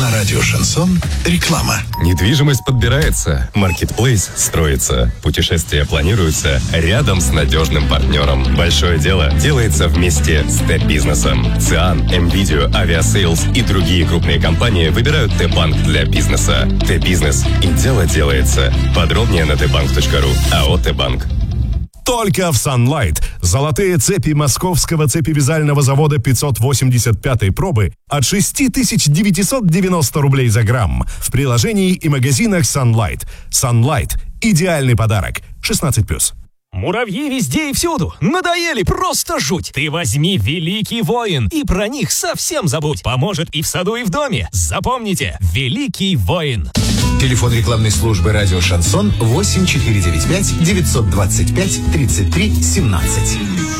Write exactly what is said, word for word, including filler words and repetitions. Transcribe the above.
На радио «Шансон» реклама. Недвижимость подбирается, маркетплейс строится, путешествия планируются рядом с надежным партнером. Большое дело делается вместе с Т-бизнесом. ЦИАН, МВидео, Авиасейлс и другие крупные компании выбирают Т-банк для бизнеса. Т-бизнес и дело делается. Подробнее на тбанк точка ру. АО «Т-банк». Только в Sunlight. Золотые цепи московского цепевязального завода пятьсот восемьдесят пятой пробы от шесть тысяч девятьсот девяносто рублей за грамм. В приложении и магазинах Sunlight. Sunlight. Идеальный подарок. шестнадцать плюс. Муравьи везде и всюду. Надоели, просто жуть. Ты возьми «Великий воин» и про них совсем забудь. Поможет и в саду, и в доме. Запомните, «Великий воин». Телефон рекламной службы «Радио Шансон» восемь четыре девять пять девятьсот двадцать пять тридцать три семнадцать.